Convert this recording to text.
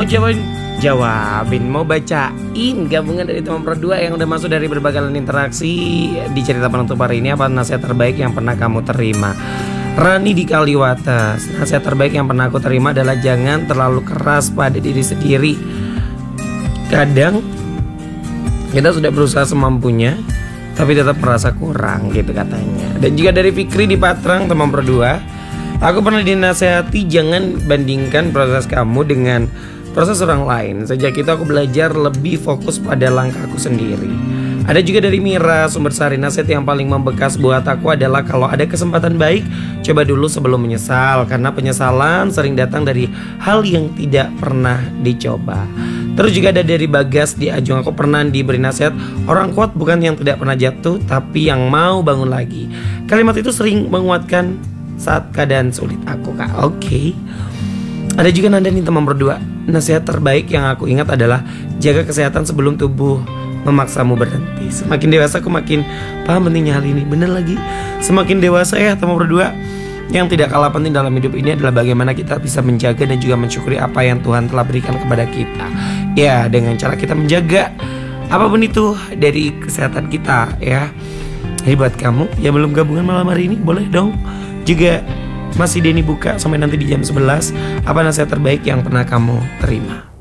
Mau jawabin, mau bacain gabungan dari teman berdua yang udah masuk dari berbagai interaksi di cerita penutup hari ini. Apa nasihat terbaik yang pernah kamu terima? Rani di Kaliwates, nasihat terbaik yang pernah aku terima adalah jangan terlalu keras pada diri sendiri. Kadang kita sudah berusaha semampunya tapi tetap merasa kurang gitu katanya. Dan juga dari Fikri di Patrang, teman berdua, aku pernah dinasehati jangan bandingkan proses kamu dengan proses orang lain. Sejak itu aku belajar lebih fokus pada langkahku sendiri. Ada juga dari Mira Sumbersari, nasihat yang paling membekas buat aku adalah kalau ada kesempatan baik, coba dulu sebelum menyesal. Karena penyesalan sering datang dari hal yang tidak pernah dicoba. Terus juga ada dari Bagas di Ajung, aku pernah diberi nasihat, orang kuat bukan yang tidak pernah jatuh, tapi yang mau bangun lagi. Kalimat itu sering menguatkan saat keadaan sulit aku, Kak. Oke. Ada juga Nanda nih, teman berdua, nasihat terbaik yang aku ingat adalah jaga kesehatan sebelum tubuh memaksamu berhenti. Semakin dewasa aku makin paham pentingnya hal ini. Bener lagi, semakin dewasa ya teman berdua, yang tidak kalah penting dalam hidup ini adalah bagaimana kita bisa menjaga dan juga mensyukuri apa yang Tuhan telah berikan kepada kita. Ya, dengan cara kita menjaga apapun itu dari kesehatan kita ya. Jadi buat kamu yang belum gabungan malam hari ini, boleh dong juga masih Denny buka sampai nanti di jam 11. Apa nasihat terbaik yang pernah kamu terima?